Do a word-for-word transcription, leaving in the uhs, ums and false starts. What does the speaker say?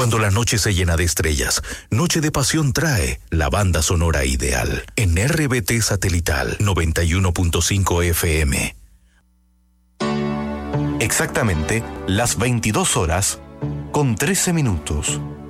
Cuando la noche se llena de estrellas, Noche de Pasión trae la banda sonora ideal en R B T Satelital noventa y uno punto cinco F M. Exactamente las veintidós horas con trece minutos.